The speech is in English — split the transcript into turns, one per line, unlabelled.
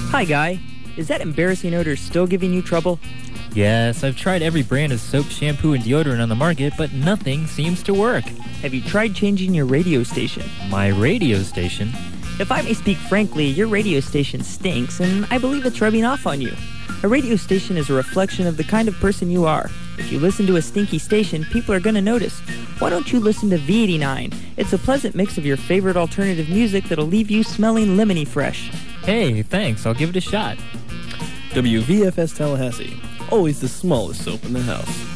Hi, Guy. Is that embarrassing odor still giving you trouble?
Yes, I've tried every brand of soap, shampoo, and deodorant on the market, but nothing seems to work.
Have you tried changing your radio station?
My radio station?
If I may speak frankly, your radio station stinks, and I believe it's rubbing off on you. A radio station is a reflection of the kind of person you are. If you listen to a stinky station, people are going to notice. Why don't you listen to V89? It's a pleasant mix of your favorite alternative music that'll leave you smelling lemony fresh.
Hey, thanks. I'll give it a shot.
WVFS Tallahassee. Always the smallest soap in the house.